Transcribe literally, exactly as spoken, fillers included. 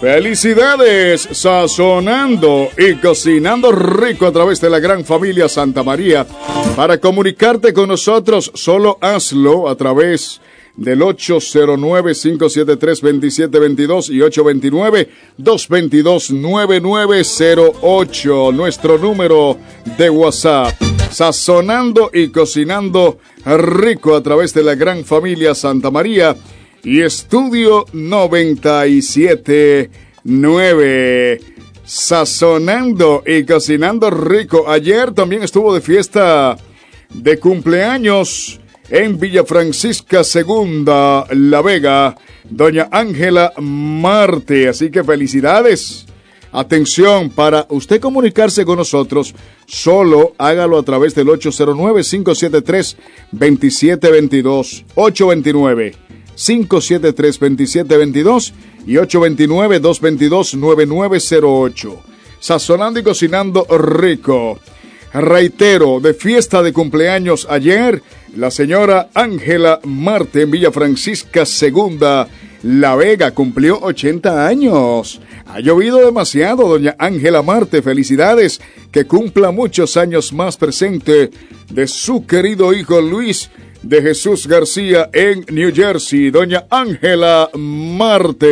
Felicidades, sazonando y cocinando rico a través de la gran familia Santa María. Para comunicarte con nosotros, solo hazlo a través del ocho cero nueve, cinco siete tres, dos siete dos dos y ocho dos nueve, dos dos dos, nueve nueve cero ocho, nuestro número de WhatsApp. Sazonando y cocinando rico a través de la gran familia Santa María y Estudio noventa y siete nueve. Sazonando y cocinando rico. Ayer también estuvo de fiesta de cumpleaños en Villa Francisca Segunda, La Vega, doña Ángela Marte. Así que felicidades. Atención, para usted comunicarse con nosotros, solo hágalo a través del ocho cero nueve, cinco siete tres, dos siete dos dos, ocho dos nueve, cinco siete tres, dos siete dos dos y ocho dos nueve, dos dos dos, nueve nueve cero ocho. Sazonando y cocinando rico. Reitero, de fiesta de cumpleaños ayer, la señora Ángela Marte en Villa Francisca Segunda, La Vega, cumplió ochenta años. Ha llovido demasiado, doña Ángela Marte. Felicidades, que cumpla muchos años más, presente de su querido hijo Luis de Jesús García en New Jersey. Doña Ángela Marte.